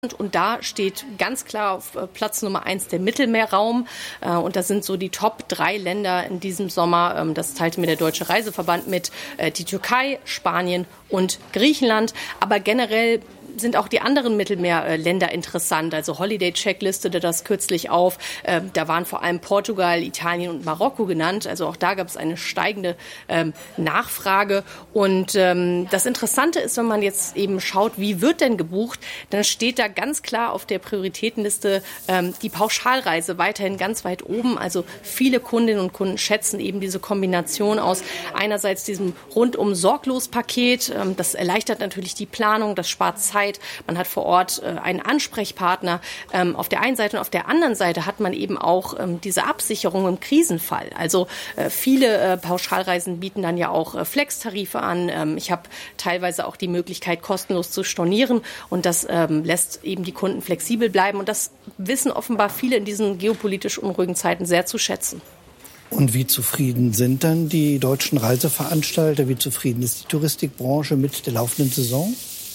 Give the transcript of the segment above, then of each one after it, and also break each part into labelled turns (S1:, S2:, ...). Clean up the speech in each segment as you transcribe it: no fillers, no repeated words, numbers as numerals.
S1: Und da steht ganz klar auf Platz Nummer 1 der Mittelmeerraum. Und das sind so die Top 3 Länder in diesem Sommer. Das teilte mir der Deutsche Reiseverband mit. Die Türkei, Spanien und Griechenland. Aber generell sind auch die anderen Mittelmeerländer interessant. Also Holiday Check listete das kürzlich auf. Da waren vor allem Portugal, Italien und Marokko genannt. Also auch da gab es eine steigende Nachfrage. Und das Interessante ist, wenn man jetzt eben schaut, wie wird denn gebucht, dann steht da ganz klar auf der Prioritätenliste die Pauschalreise weiterhin ganz weit oben. Also viele Kundinnen und Kunden schätzen eben diese Kombination aus einerseits diesem Rundum-Sorglos-Paket. Das erleichtert natürlich die Planung, das spart Zeit. Man hat vor Ort einen Ansprechpartner auf der einen Seite und auf der anderen Seite hat man eben auch diese Absicherung im Krisenfall. Also viele Pauschalreisen bieten dann ja auch Flex-Tarife an. Ich habe teilweise auch die Möglichkeit, kostenlos zu stornieren und das lässt eben die Kunden flexibel bleiben und das wissen offenbar viele in diesen geopolitisch unruhigen Zeiten sehr zu schätzen.
S2: Und wie zufrieden sind dann die deutschen Reiseveranstalter? Wie zufrieden ist die Touristikbranche mit der laufenden Saison?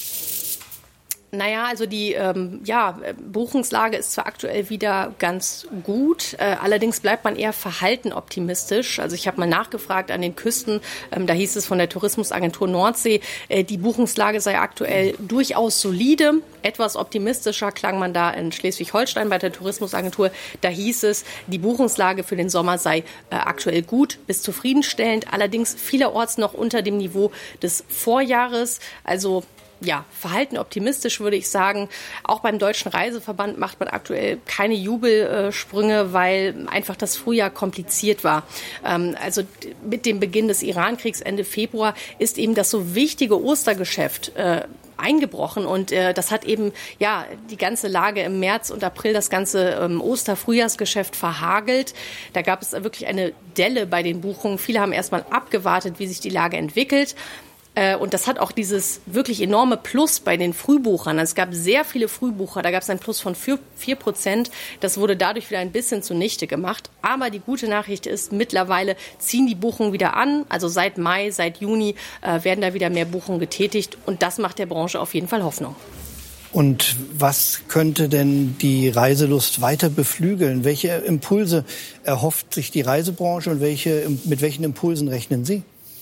S1: Naja, also die Buchungslage ist zwar aktuell wieder ganz gut, allerdings bleibt man eher verhalten optimistisch. Also ich habe mal nachgefragt an den Küsten, da hieß es von der Tourismusagentur Nordsee, die Buchungslage sei aktuell durchaus solide. Etwas optimistischer klang man da in Schleswig-Holstein bei der Tourismusagentur. Da hieß es, die Buchungslage für den Sommer sei aktuell gut bis zufriedenstellend, allerdings vielerorts noch unter dem Niveau des Vorjahres. Also ja, verhalten optimistisch würde ich sagen. Auch beim Deutschen Reiseverband macht man aktuell keine Jubelsprünge, weil einfach das Frühjahr kompliziert war. Also mit dem Beginn des Irankriegs Ende Februar ist eben das so wichtige Ostergeschäft eingebrochen und das hat eben die ganze Lage im März und April, das ganze Oster-Frühjahrsgeschäft verhagelt. Da gab es wirklich eine Delle bei den Buchungen. Viele haben erst mal abgewartet, wie sich die Lage entwickelt. Und das hat auch dieses wirklich enorme Plus bei den Frühbuchern. Also es gab sehr viele Frühbucher, da gab es ein Plus von 4%. Das wurde dadurch wieder ein bisschen zunichte gemacht. Aber die gute Nachricht ist, mittlerweile ziehen die Buchungen wieder an. Also seit Mai, seit Juni werden da wieder mehr Buchungen getätigt. Und das macht der Branche auf jeden Fall Hoffnung.
S2: Und was könnte denn die Reiselust weiter beflügeln? Welche Impulse erhofft sich die Reisebranche und mit welchen Impulsen rechnen Sie?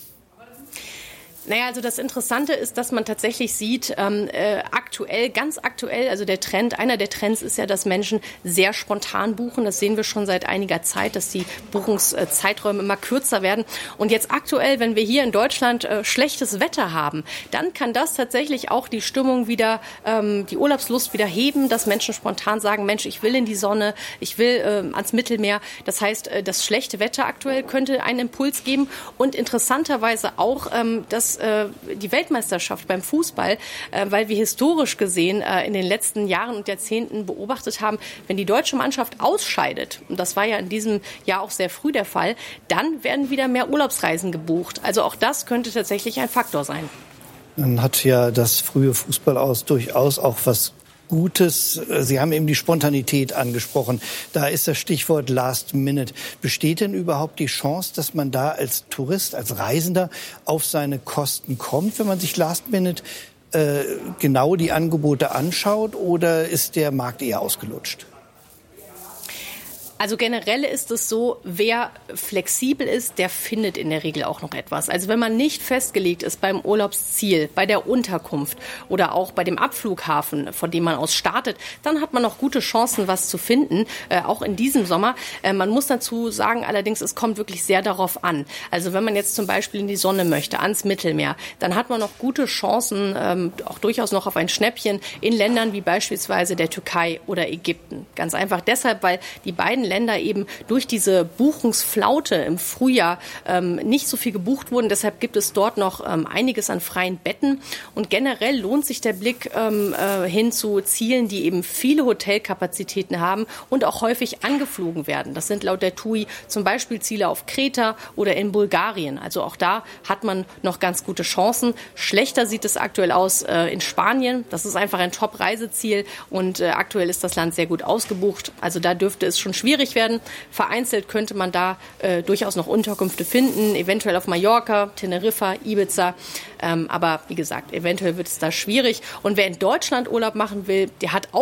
S1: Naja, also das Interessante ist, dass man tatsächlich sieht, ganz aktuell, also einer der Trends ist ja, dass Menschen sehr spontan buchen. Das sehen wir schon seit einiger Zeit, dass die Buchungszeiträume immer kürzer werden. Und jetzt aktuell, wenn wir hier in Deutschland schlechtes Wetter haben, dann kann das tatsächlich auch die Stimmung wieder, die Urlaubslust wieder heben, dass Menschen spontan sagen, Mensch, ich will in die Sonne, ich will ans Mittelmeer. Das heißt, das schlechte Wetter aktuell könnte einen Impuls geben. Und interessanterweise auch, dass die Weltmeisterschaft beim Fußball, weil wir historisch gesehen in den letzten Jahren und Jahrzehnten beobachtet haben, wenn die deutsche Mannschaft ausscheidet, und das war ja in diesem Jahr auch sehr früh der Fall, dann werden wieder mehr Urlaubsreisen gebucht. Also auch das könnte tatsächlich ein Faktor sein.
S2: Dann hat ja das frühe Fußballaus durchaus auch was Gutes. Sie haben eben die Spontanität angesprochen. Da ist das Stichwort Last Minute. Besteht denn überhaupt die Chance, dass man da als Tourist, als Reisender auf seine Kosten kommt, wenn man sich Last Minute genau die Angebote anschaut, oder ist der Markt eher ausgelutscht?
S1: Also generell ist es so, wer flexibel ist, der findet in der Regel auch noch etwas. Also wenn man nicht festgelegt ist beim Urlaubsziel, bei der Unterkunft oder auch bei dem Abflughafen, von dem man aus startet, dann hat man noch gute Chancen, was zu finden, auch in diesem Sommer. Man muss dazu sagen, allerdings, es kommt wirklich sehr darauf an. Also wenn man jetzt zum Beispiel in die Sonne möchte, ans Mittelmeer, dann hat man noch gute Chancen, auch durchaus noch auf ein Schnäppchen in Ländern wie beispielsweise der Türkei oder Ägypten. Ganz einfach deshalb, weil die beiden Länder eben durch diese Buchungsflaute im Frühjahr nicht so viel gebucht wurden. Deshalb gibt es dort noch einiges an freien Betten. Und generell lohnt sich der Blick hin zu Zielen, die eben viele Hotelkapazitäten haben und auch häufig angeflogen werden. Das sind laut der TUI zum Beispiel Ziele auf Kreta oder in Bulgarien. Also auch da hat man noch ganz gute Chancen. Schlechter sieht es aktuell aus in Spanien. Das ist einfach ein Top-Reiseziel und aktuell ist das Land sehr gut ausgebucht. Also da dürfte es schon schwierig werden. Vereinzelt könnte man da durchaus noch Unterkünfte finden, eventuell auf Mallorca, Teneriffa, Ibiza. Aber wie gesagt, eventuell wird es da schwierig. Und wer in Deutschland Urlaub machen will, der hat auch